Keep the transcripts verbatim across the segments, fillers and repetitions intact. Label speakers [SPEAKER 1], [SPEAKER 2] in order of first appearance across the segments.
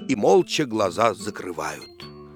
[SPEAKER 1] и молча глаза закрывают.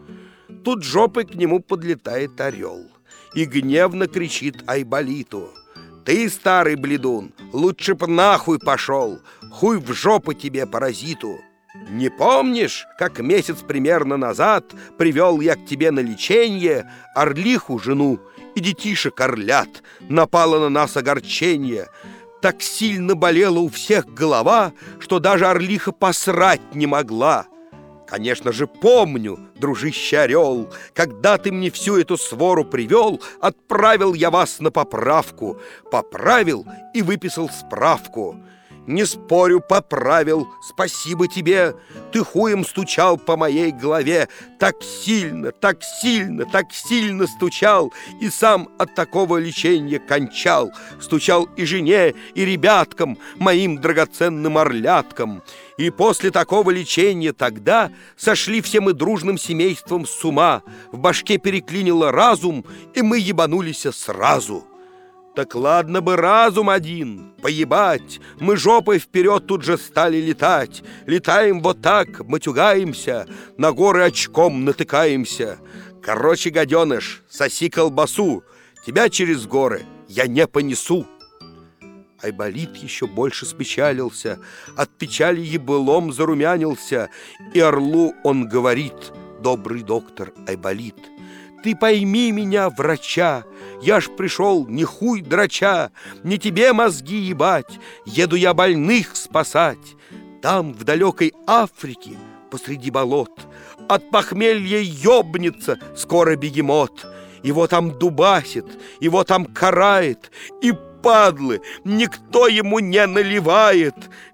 [SPEAKER 1] Тут жопой к нему подлетает орел и гневно кричит Айболиту: «Ты, старый бледун, лучше б нахуй пошел, хуй в жопу тебе, паразиту! Не помнишь, как месяц примерно назад привел я к тебе на леченье орлиху жену и детишек орлят? Напало на нас огорчение, так сильно болела у всех голова, что даже орлиха посрать не могла. Конечно же, помню, дружище орел, когда ты мне всю эту свору привел, отправил я вас на поправку, поправил и выписал справку. Не спорю, поправил, спасибо тебе. Ты хуем стучал по моей голове, так сильно, так сильно, так сильно стучал, и сам от такого лечения кончал. Стучал и жене, и ребяткам, моим драгоценным орляткам. И после такого лечения тогда сошли все мы дружным семейством с ума, в башке переклинило разум, и мы ебанулись сразу. Так ладно бы разум один, поебать, мы жопой вперед тут же стали летать. Летаем вот так, матюгаемся, на горы очком натыкаемся. Короче, гаденыш, соси колбасу, тебя через горы я не понесу. Айболит еще больше спечалился, от печали ебылом зарумянился, и орлу он говорит: «Добрый доктор Айболит, ты пойми меня, врача, я ж пришел не хуй драча, не тебе мозги ебать, еду я больных спасать. Там, в далекой Африке, посреди болот, от похмелья ёбнется скоро бегемот. Его там дубасит, его там карает, и падлы никто ему не наливает.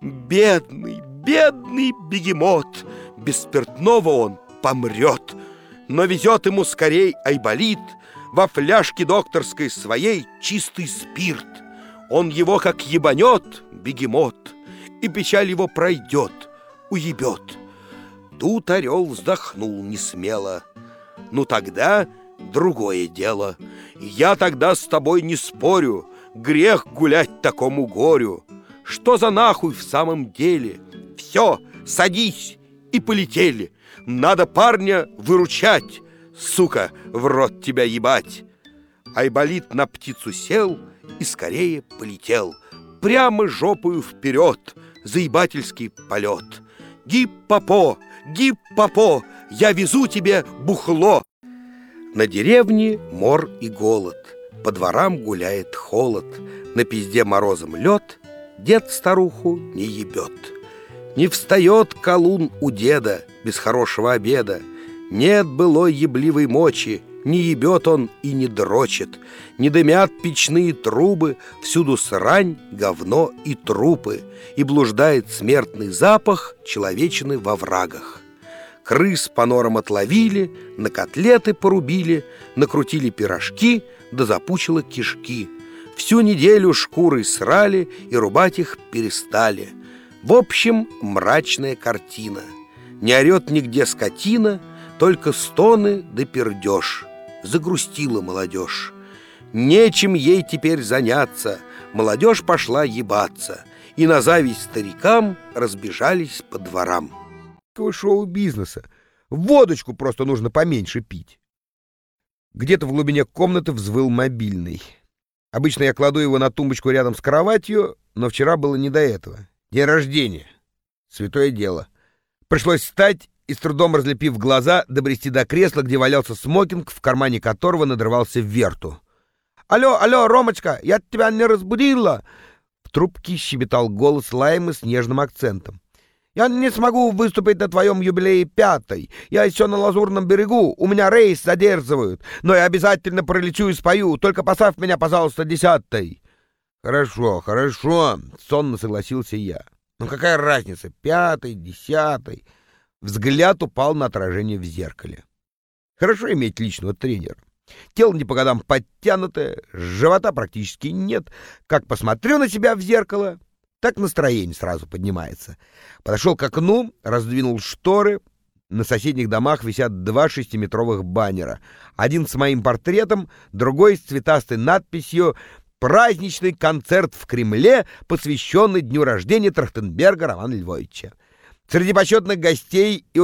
[SPEAKER 1] Бедный, бедный бегемот, без спиртного он помрет. Но везет ему скорей Айболит во фляжке докторской своей чистый спирт. Он его как ебанет, бегемот, и печаль его пройдет, уебет». Тут орел вздохнул несмело: «Ну тогда другое дело. Я тогда с тобой не спорю, грех гулять такому горю. Что за нахуй в самом деле? Все, садись!» И полетели. Надо парня выручать, сука, в рот тебя ебать. Айболит на птицу сел и скорее полетел, прямо жопою вперед, заебательский полет. Гип-попо, гип-попо, я везу тебе бухло. На деревне мор и голод, по дворам гуляет холод, на пизде морозом лед, дед старуху не ебет. Не встает колун у деда без хорошего обеда. Нет былой ебливой мочи, не ебет он и не дрочит. Не дымят печные трубы, всюду срань, говно и трупы, и блуждает смертный запах человечины во врагах. Крыс по норам отловили, на котлеты порубили, накрутили пирожки, да запучило кишки. Всю неделю шкуры срали и рубать их перестали. В общем, мрачная картина. Не орет нигде скотина, только стоны да пердеж. Загрустила молодежь. Нечем ей теперь заняться. Молодежь пошла ебаться, и на зависть старикам разбежались по дворам.
[SPEAKER 2] Шоу-бизнеса. Водочку просто нужно поменьше пить. Где-то в глубине комнаты взвыл мобильный. Обычно я кладу его на тумбочку рядом с кроватью, но вчера было не до этого. День рождения. Святое дело. Пришлось встать и, с трудом разлепив глаза, добрести до кресла, где валялся смокинг, в кармане которого надрывался верту. «Алло, алло, Ромочка, я тебя не разбудила!» В трубке щебетал голос Лаймы с нежным акцентом. «Я не смогу выступить на твоем юбилее пятой. Я еще на Лазурном берегу, у меня рейс задерживают, но я обязательно пролечу и спою, только поставь меня, пожалуйста, десятой». «Хорошо, хорошо», — сонно согласился я. «Ну какая разница, пятый, десятый?» Взгляд упал на отражение в зеркале. Хорошо иметь личного тренера. Тело не по годам подтянутое, живота практически нет. Как посмотрю на себя в зеркало, так настроение сразу поднимается. Подошел к окну, раздвинул шторы. На соседних домах висят два шестиметровых баннера. Один с моим портретом, другой с цветастой надписью «Праздничный концерт в Кремле, посвященный дню рождения Трахтенберга Романа Львовича». Среди почетных гостей и